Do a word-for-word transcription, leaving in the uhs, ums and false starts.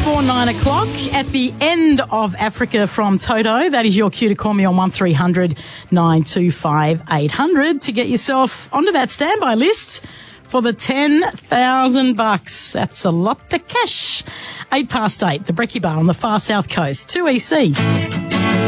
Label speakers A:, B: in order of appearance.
A: before nine o'clock at the end of Africa from Toto. That is your cue to call me on one three hundred nine two five eight hundred to get yourself onto that standby list for the ten thousand bucks. That's a lot of cash. Eight past eight, the Brekkie Bar on the far south coast, two E C.